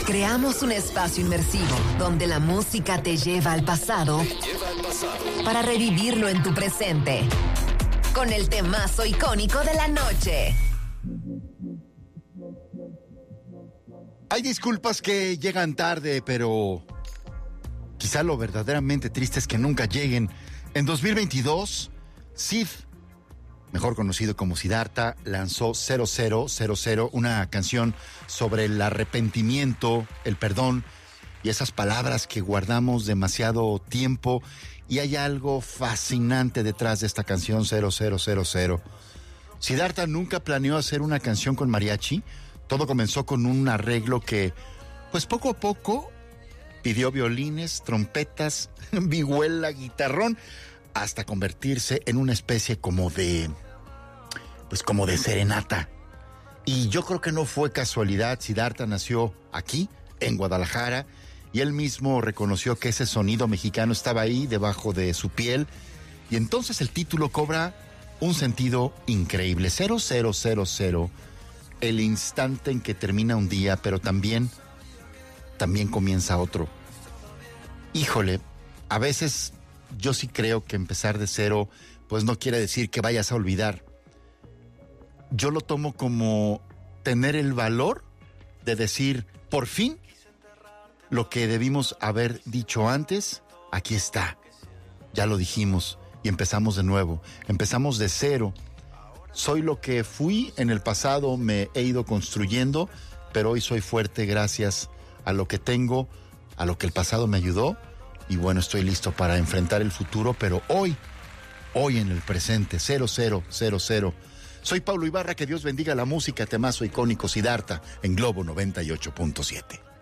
Creamos un espacio inmersivo donde la música te lleva al pasado para revivirlo en tu presente. Con el temazo icónico de la noche. Hay disculpas que llegan tarde, pero quizá lo verdaderamente triste es que nunca lleguen. En 2022, Sid, mejor conocido como Siddhartha, lanzó 0000, una canción sobre el arrepentimiento, el perdón y esas palabras que guardamos demasiado tiempo. Y hay algo fascinante detrás de esta canción 0000. Siddhartha nunca planeó hacer una canción con mariachi. Todo comenzó con un arreglo que, pues poco a poco, pidió violines, trompetas, vihuela, guitarrón, hasta convertirse en una especie como de serenata. Y yo creo que no fue casualidad. Siddhartha nació aquí, en Guadalajara, y él mismo reconoció que ese sonido mexicano estaba ahí, debajo de su piel, y entonces el título cobra un sentido increíble. 0000, el instante en que termina un día, pero también comienza otro. Híjole, a veces yo sí creo que empezar de cero, pues no quiere decir que vayas a olvidar. Yo lo tomo como tener el valor de decir, por fin, lo que debimos haber dicho antes, aquí está. Ya lo dijimos y empezamos de nuevo, empezamos de cero. Soy lo que fui en el pasado, me he ido construyendo, pero hoy soy fuerte gracias a lo que tengo, a lo que el pasado me ayudó, y bueno, estoy listo para enfrentar el futuro, pero hoy en el presente, 0000. Soy Pablo Ibarra, que Dios bendiga la música, temazo icónico Siddhartha en Globo 98.7.